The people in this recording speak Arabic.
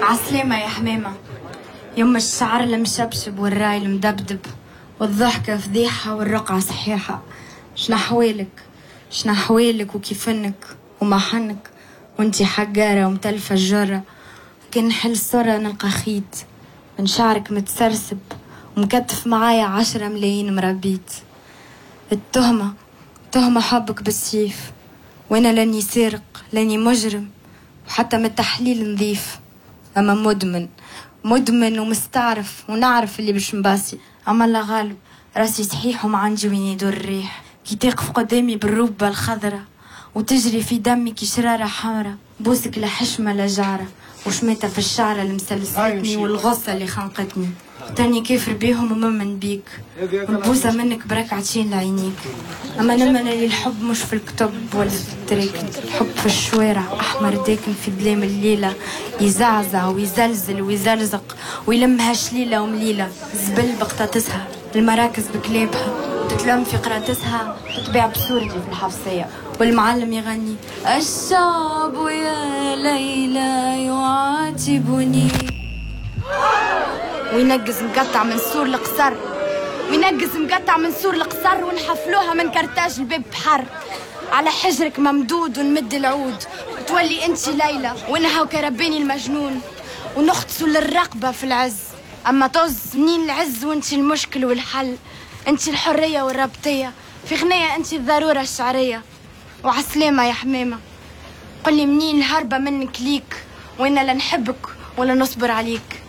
عسلامة يا حمامة. يوم الشعر المشبشب والراي المدبدب والضحكة فضيحة والرقعة صحيحة. شنا حوالك وكيفنك ومحنك وانتي حجارة ومتلفة الجرة. كان نحل الصورة نلقى خيط من شعرك متسرسب ومكتف معايا 10 ملايين مربيت. التهمة حبك بالسيف، وانا لاني سارق لاني مجرم وحتى من التحليل نظيف. اما مدمن ومستعرف ونعرف اللي باش نباسي. اما الله غالب راسي صحيح وما عندي وين يدور الريح. كي تقف قدامي بالربة الخضرة وتجري في دمي كي شرارة حمرة. بوسك لا حشمة لا جعرة وشميتها في الشعرة اللي مسلسلتني والغصة اللي خنقتني. تاني كافر بيهم وممن بيك والبوسة منك بركعتين لعينيك. اما نمنا لي الحب مش في الكتب ولا في التراكن. الحب في الشوارع احمر داكن في ظلام الليلة، يزعزع ويزلزل ويزرزق ويلمها شليلة ومليلة. زبل بقطاتسها المراكز بكلابها تتلم في قراتسها تتباع بصورتي في الحفصية. والمعلم يغني الشعب يا ليلى يعاتبني وينقز مقطع من سور القصر ونحفلوها من كرتاج الباب بحر. على حجرك ممدود ونمد العود وتولي انتي ليلى وانها كرباني المجنون ونختصوا للرقبة في العز. اما طز منين العز وانتي المشكل والحل. انتي الحرية والربطية في غنية، انتي الضرورة الشعرية. وعسلامة يا حمامة، قولي منين الهربة منك ليك وانا لا نحبك ولا نصبر عليك.